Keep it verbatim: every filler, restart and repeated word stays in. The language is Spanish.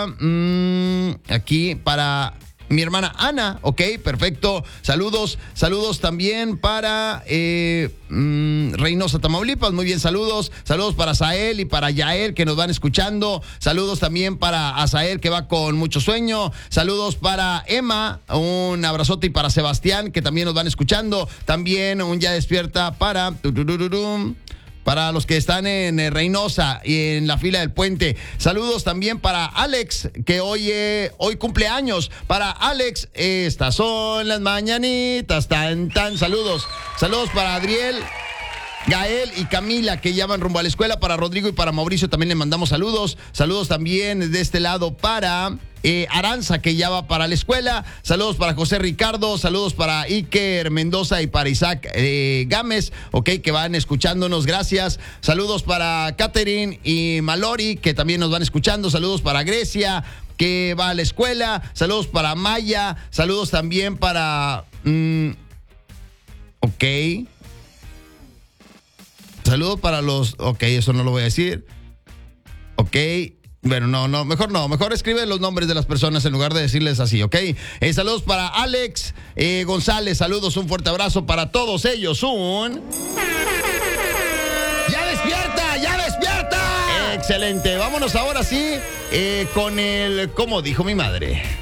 Mm, aquí para mi hermana Ana, ok, perfecto. Saludos, saludos también para eh, mm, Reynosa, Tamaulipas, muy bien, saludos. Saludos para Asael y para Yael que nos van escuchando. Saludos también para Asael que va con mucho sueño. Saludos para Emma, un abrazote, y para Sebastián que también nos van escuchando. También un ya despierta para... Para los que están en Reynosa y en la fila del puente. Saludos también para Alex, que hoy, eh, hoy cumple años. Para Alex, estas son las mañanitas, tan, tan. Saludos. Saludos para Adriel, Gael y Camila, que ya van rumbo a la escuela. Para Rodrigo y para Mauricio también le mandamos saludos. Saludos también de este lado para eh, Aranza, que ya va para la escuela. Saludos para José Ricardo. Saludos para Iker Mendoza y para Isaac eh, Gámez, ok, que van escuchándonos. Gracias. Saludos para Catherine y Malori, que también nos van escuchando. Saludos para Grecia, que va a la escuela. Saludos para Maya. Saludos también para... Mmm, ok... Saludos para los... Ok, eso no lo voy a decir. Ok. Bueno, no, no, mejor no. Mejor escribe los nombres de las personas en lugar de decirles así, ¿ok? Eh, saludos para Alex eh, González. Saludos, un fuerte abrazo para todos ellos. Un... ¡Ya despierta! ¡Ya despierta! Excelente. Vámonos ahora sí eh, con el... ¿Cómo dijo mi madre?